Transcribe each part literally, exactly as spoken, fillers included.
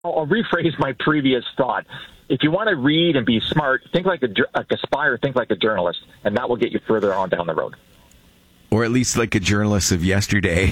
I'll rephrase my previous thought. If you want to read and be smart, think like a, like aspire, think like a journalist, and that will get you further on down the road. Or at least like a journalist of yesterday.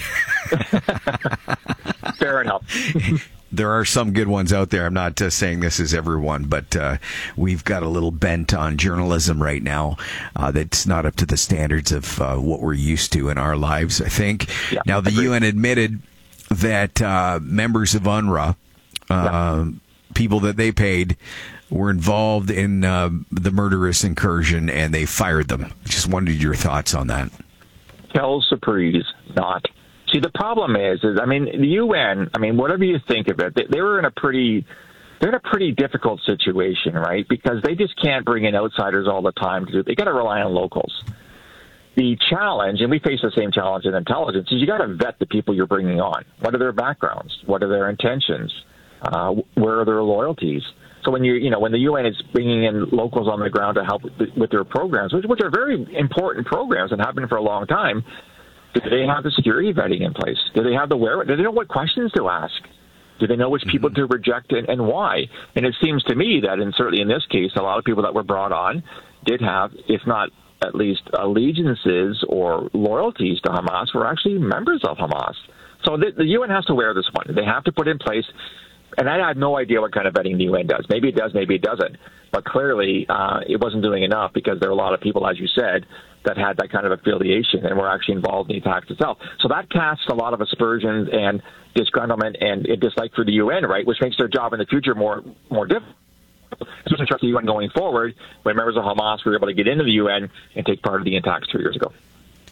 Fair enough. There are some good ones out there. I'm not uh, saying this is everyone, but uh, we've got a little bent on journalism right now uh, that's not up to the standards of uh, what we're used to in our lives, I think. Yeah, now, the agreed. U N admitted that uh, members of UNRWA, uh, yeah. people that they paid, were involved in uh, the murderous incursion, and they fired them. Just wondered your thoughts on that. Quelle surprise, not. See, the problem is, is I mean, the U N. I mean, whatever you think of it, they, they were in a pretty, they're in a pretty difficult situation, right? Because they just can't bring in outsiders all the time. Because they got to rely on locals. The challenge, and we face the same challenge in intelligence, is you got to vet the people you're bringing on. What are their backgrounds? What are their intentions? Uh, where are their loyalties? So when you, you know, when the U N is bringing in locals on the ground to help with, with their programs, which, which are very important programs and have been for a long time. Do they have the security vetting in place? Do they have the where? Do they know what questions to ask? Do they know which people to reject and, and why? And it seems to me that, and certainly in this case, a lot of people that were brought on did have, if not at least allegiances or loyalties to Hamas, were actually members of Hamas. So the, the U N has to wear this one. They have to put in place, and I have no idea what kind of vetting the U N does. Maybe it does, maybe it doesn't. But clearly, uh, it wasn't doing enough because there are a lot of people, as you said, that had that kind of affiliation and were actually involved in the attacks itself. So that casts a lot of aspersions and disgruntlement and dislike for the U N, right, which makes their job in the future more more difficult. Especially trust the U N going forward when members of Hamas were able to get into the U N and take part of the attacks two years ago.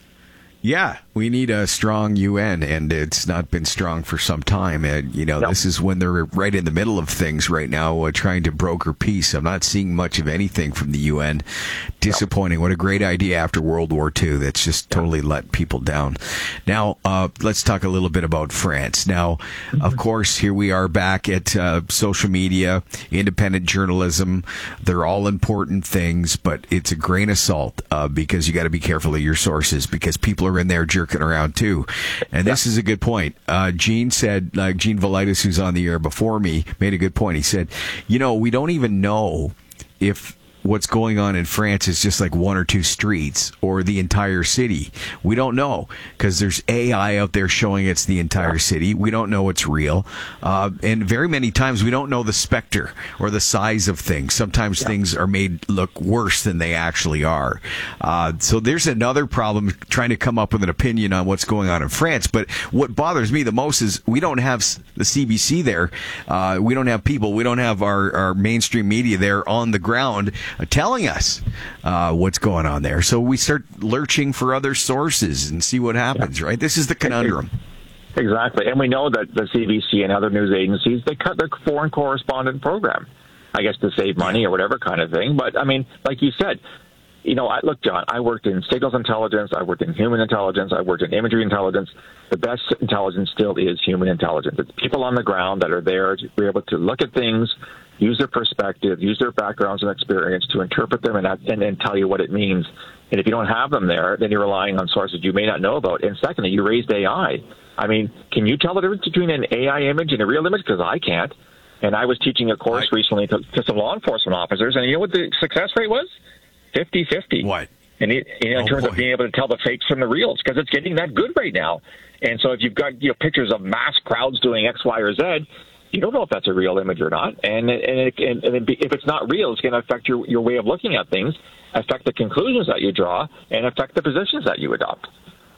Yeah, we need a strong U N, and it's not been strong for some time. And, you know, no. This is when they're right in the middle of things right now, uh, trying to broker peace. I'm not seeing much of anything from the U N. Disappointing. No. What a great idea after World War Two. That's just totally yeah. let people down. Now, uh, let's talk a little bit about France. Now, mm-hmm. of course, here we are back at uh, social media, independent journalism. They're all important things, but it's a grain of salt uh, because you got to be careful of your sources because people are in there jerking around too. And this is a good point. Uh, Gene said, like Gene Velitis, who's on the air before me, made a good point. He said, you know, we don't even know if what's going on in France is just like one or two streets or the entire city. We don't know because there's A I out there showing it's the entire city. We don't know it's real. Uh, and very many times we don't know the specter or the size of things. Sometimes yeah. things are made look worse than they actually are. Uh, so there's another problem trying to come up with an opinion on what's going on in France. But what bothers me the most is we don't have the C B C there. Uh, we don't have people. We don't have our, our mainstream media there on the ground telling us uh, what's going on there. So we start lurching for other sources and see what happens, yeah. right? This is the conundrum. Exactly. And we know that the C B C and other news agencies, they cut their foreign correspondent program, I guess to save money or whatever kind of thing. But, I mean, like you said, you know, I, look, John, I worked in signals intelligence, I worked in human intelligence, I worked in imagery intelligence. The best intelligence still is human intelligence. It's people on the ground that are there to be able to look at things, use their perspective, use their backgrounds and experience to interpret them and, and, and tell you what it means. And if you don't have them there, then you're relying on sources you may not know about. And secondly, you raised A I. I mean, can you tell the difference between an A I image and a real image? Because I can't. And I was teaching a course I, recently to, to some law enforcement officers, and you know what the success rate was? fifty-fifty. What? And it, in oh, terms boy. of being able to tell the fakes from the reals, because it's getting that good right now. And so if you've got you know pictures of mass crowds doing X, Y, or Z, you don't know if that's a real image or not. And, and, it, and, and if it's not real, it's going to affect your, your way of looking at things, affect the conclusions that you draw, and affect the positions that you adopt.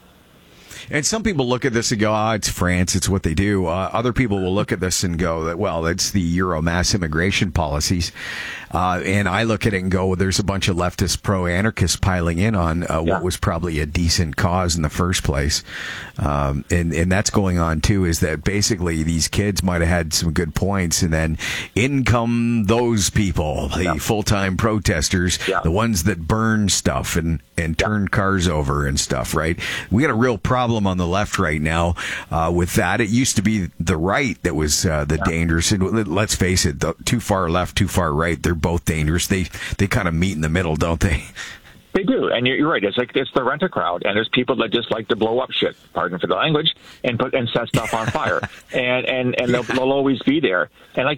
And some people look at this and go, oh, it's France, it's what they do. Uh, other people will look at this and go, that well, it's the Euro mass immigration policies. Uh, and I look at it and go, well, there's a bunch of leftist pro-anarchists piling in on uh, yeah. what was probably a decent cause in the first place. Um, and, and that's going on, too, is that basically these kids might have had some good points, and then in come those people, the yeah. full-time protesters, yeah. the ones that burn stuff and, and turn yeah. cars over and stuff, right? We got a real problem on the left right now uh, with that. It used to be the right that was uh, the yeah. dangerous. And let's face it, the, too far left, too far right, they're both dangerous. They they kind of meet in the middle, don't they? They do, and you're, you're right. It's like it's the rent-a-crowd, and there's people that just like to blow up shit. Pardon for the language, and put and set stuff on fire, and and and they'll, they'll always be there. And like